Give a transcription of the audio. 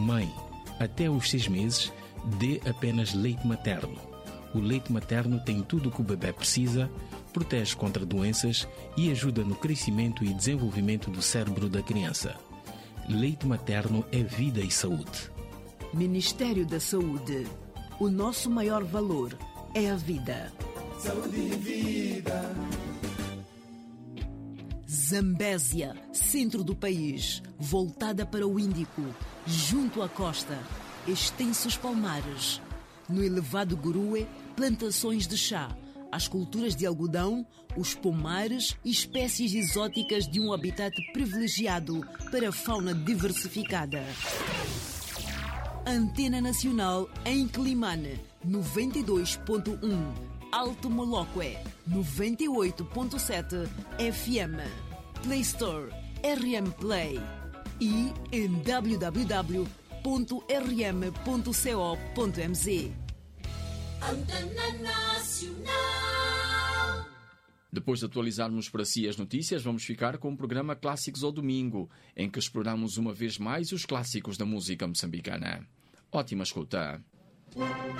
Mãe, até os 6 meses, dê apenas leite materno. O leite materno tem tudo o que o bebê precisa, protege contra doenças e ajuda no crescimento e desenvolvimento do cérebro da criança. Leite materno é vida e saúde. Ministério da Saúde. O nosso maior valor é a vida. Saúde e vida. Zambésia, centro do país, voltada para o Índico, junto à costa, extensos palmares. No elevado Gurue, plantações de chá, as culturas de algodão, os pomares e espécies exóticas de um habitat privilegiado para a fauna diversificada. Antena Nacional em Climane, 92.1. Alto Moloque, 98.7 FM. Play Store, RM Play. E em www.rm.co.mz. Antena Nacional. Depois de atualizarmos para si as notícias, vamos ficar com o programa Clássicos ao Domingo, em que exploramos uma vez mais os clássicos da música moçambicana. Ótima escuta!